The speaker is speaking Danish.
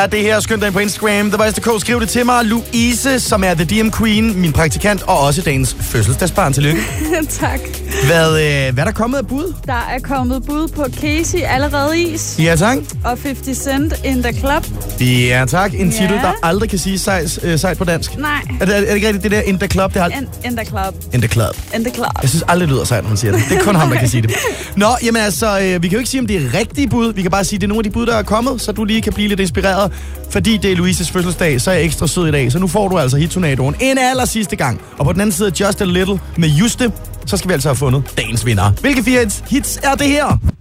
Det her skønt dig på Instagram. The Voice DK, skriv det til mig. Louise, som er The DM Queen, min praktikant, og også dagens fødselsdagsbarn. Tillykke. Tak. Hvad er der kommet af bud? Der er kommet bud på Casey, Allerede is. Ja, tak. Og 50 Cent, In The Club. Ja, tak. En titel, der aldrig kan sige sejt på dansk. Nej. Er det ikke rigtigt, det der In The Club? Det har In The Club. In The Club. In The Club. Jeg synes aldrig, det lyder sejt, når man siger det. Det er kun ham, der kan sige det. Nå, jamen altså, vi kan jo ikke sige, om det er rigtige bud. Vi kan bare sige, at det er nogle af de bud, der er kommet, så du lige kan blive lidt inspireret. Fordi det er Louises fødselsdag, så er jeg ekstra sød i dag. Så nu får du altså hittornadoen en aller sidste gang. Og på den anden side Just a Little med Juste, så skal vi altså have fundet dagens vinder. Hvilke 4 hits er det her?